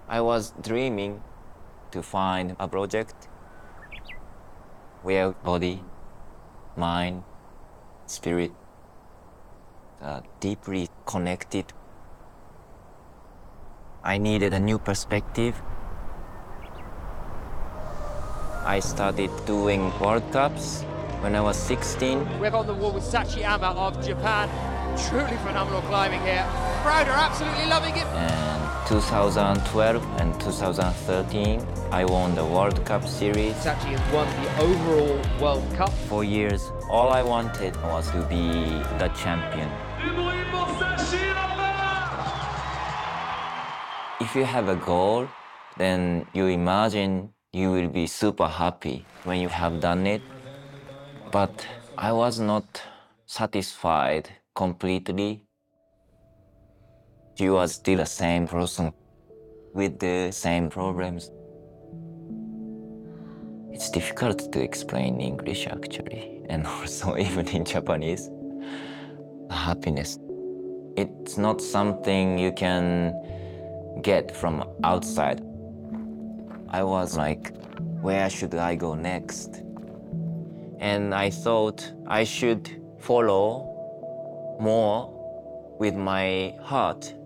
I was dreaming to find a project where body, mind, spirit are deeply connected. I needed a new perspective. I started doing World Cups when I was 16. We're on the wall with Sachiyama of Japan. Truly phenomenal climbing here. Crowd are absolutely loving it. And 2012 and 2013, I won the World Cup series. Sachi has won the overall World Cup. For years, all I wanted was to be the champion. If you have a goal, then you imagine you will be super happy when you have done it. But I was not satisfied completely. You are still the same person with the same problems. It's difficult to explain in English actually, and also even in Japanese. Happiness. It's not something you can get from outside. I was like, where should I go next? And I thought I should follow more with my heart.